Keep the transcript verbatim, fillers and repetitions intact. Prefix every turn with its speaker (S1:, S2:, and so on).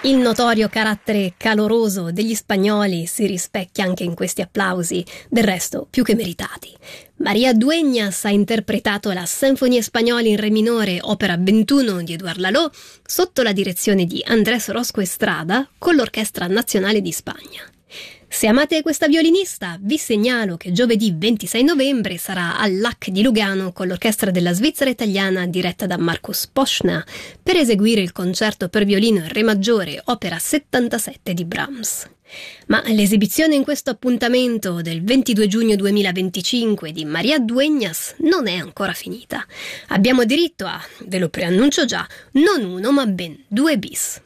S1: Il notorio carattere caloroso degli spagnoli si rispecchia anche in questi applausi, del resto più che meritati. María Dueñas ha interpretato la Sinfonia Spagnola in re minore, opera ventuno di Édouard Lalo, sotto la direzione di Andrés Orozco Estrada con l'Orchestra Nazionale di Spagna. Se amate questa violinista, vi segnalo che giovedì ventisei novembre sarà all'A C di Lugano con l'Orchestra della Svizzera Italiana diretta da Markus Poschner per eseguire il concerto per violino in re maggiore, opera settantasette di Brahms. Ma l'esibizione in questo appuntamento del ventidue giugno duemilaventicinque di María Dueñas non è ancora finita. Abbiamo diritto a, ve lo preannuncio già, non uno ma ben due bis.